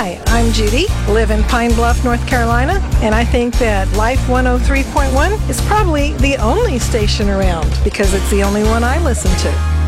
Hi, I'm Judy, live in Pine Bluff, North Carolina, and I think that Life 103.1 is probably the only station around because it's the only one I listen to.